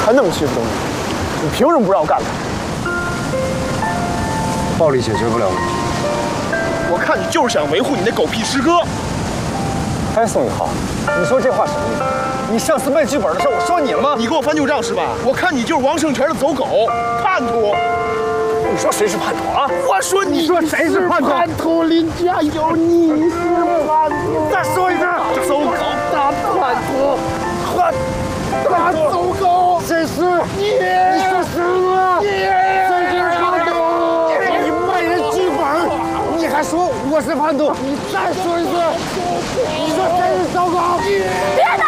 还那么欺负东西，你凭什么不让我干他？ 暴力解决不了问题。 我看你就是想维护你那狗屁师哥。 哎，宋宇豪，你说这话什么意思？你上次背剧本的时候，我说你了吗？ 你给我翻旧账是吧？我看你就是王胜全的走狗，叛徒。 你说谁是叛徒啊？ 我说你说谁是叛徒？ 叛徒，林家有你是叛徒。 再说一遍， 走狗大叛徒，大走狗， 谁是？ 你说什么？谁是叛徒？你卖人剧本，你还说我是叛徒？你再说一次，你说谁是走狗？ 别打！